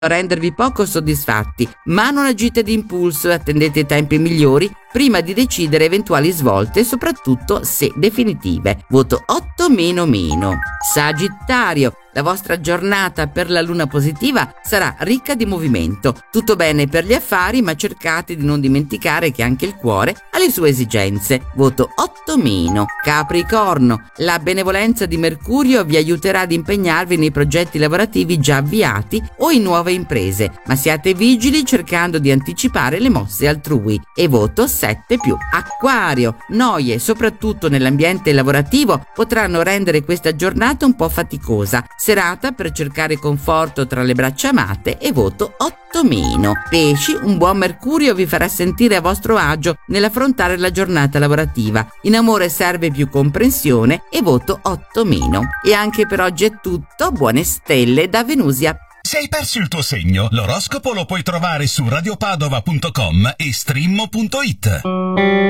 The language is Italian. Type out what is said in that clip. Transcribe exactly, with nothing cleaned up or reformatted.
rendervi poco soddisfatti, ma non agite d'impulso e attendete i tempi migliori prima di decidere eventuali svolte, soprattutto se definitive. Voto otto meno meno. Sagittario, la vostra giornata per la luna positiva sarà ricca di movimento. Tutto bene per gli affari, ma cercate di non dimenticare che anche il cuore ha le sue esigenze. Voto otto meno. Capricorno, la benevolenza di Mercurio vi aiuterà ad impegnarvi nei progetti lavorativi già avviati o in nuove imprese, ma siate vigili cercando di anticipare le mosse altrui. E voto sette più. Acquario, noie, soprattutto nell'ambiente lavorativo, potranno rendere questa giornata un po' faticosa. Serata per cercare conforto tra le braccia amate e voto otto meno. Pesci, un buon Mercurio vi farà sentire a vostro agio nell'affrontare la giornata lavorativa. In amore serve più comprensione e voto otto meno. E anche per oggi è tutto. Buone stelle da Venusia. Se hai perso il tuo segno, l'oroscopo lo puoi trovare su radiopadova punto com e streammo punto it.